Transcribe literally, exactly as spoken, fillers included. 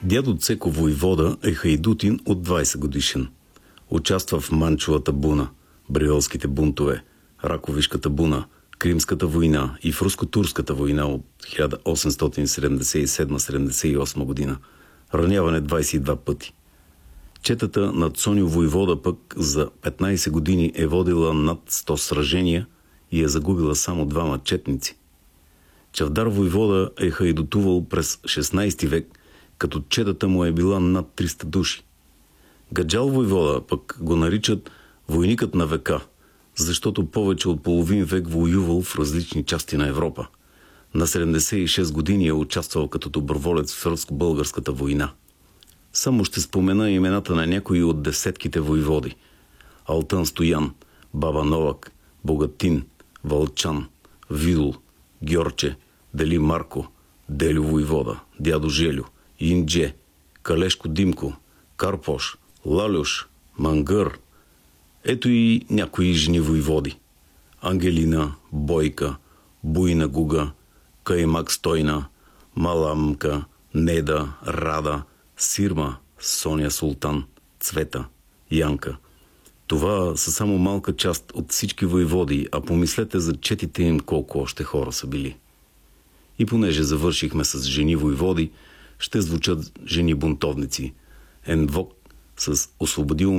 Дядо Цеко войвода е хайдутин от двайсет годишен. Участва в Манчовата буна, Бреолските бунтове, Раковишката буна, Кримската война и в Руско-турската война от хиляда осемстотин седемдесет и седма - седемдесет и осма година. Раняване двайсет и два пъти. Четата на Цоню войвода пък за петнайсет години е водила над сто сражения и е загубила само двама четници. Чавдар войвода е хайдутувал през шестнайсети век, като четата му е била над триста души. Гаджал войвода пък го наричат войникът на века, защото повече от половин век воювал в различни части на Европа. На седемдесет и шест години е участвал като доброволец в Руско-българската война. Само ще спомена имената на някои от десетките войводи: Алтън Стоян, Баба Новак, Богатин, Вълчан, Видол, Гьорче, Дели Марко, Делю войвода, Дядо Желю, Индже, Калешко Димко, Карпош, Лалюш, Мангър. Ето и някои жени войводи: Ангелина, Бойка, Буйна Гуга, Каймак Стойна, Маламка, Неда, Рада, Сирма, Соня Султан, Цвета, Янка. Това са само малка част от всички войводи, а помислете за четите им колко още хора са били. И понеже завършихме с жени войводи, ще звучат жени бунтовници. Енвок с "Освободил